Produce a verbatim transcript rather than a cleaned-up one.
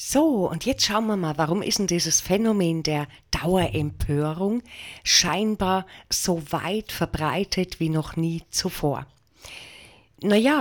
So, und jetzt schauen wir mal, warum ist denn dieses Phänomen der Dauerempörung scheinbar so weit verbreitet wie noch nie zuvor? Naja,